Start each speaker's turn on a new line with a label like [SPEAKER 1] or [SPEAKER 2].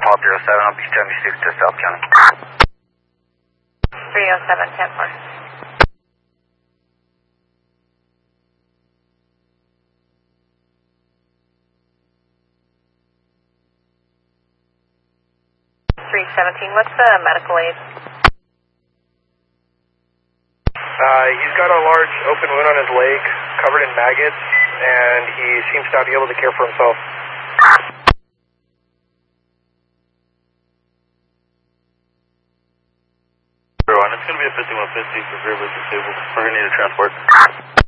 [SPEAKER 1] Paul 07, I'll be 76 to South County.
[SPEAKER 2] 307, 10-4. What's the medical aid?
[SPEAKER 3] He's got a large open wound on his leg, covered in maggots, and he seems to not be able to care for himself.
[SPEAKER 4] It's going to be a 5150 for River Disabled. We're going to need a transport.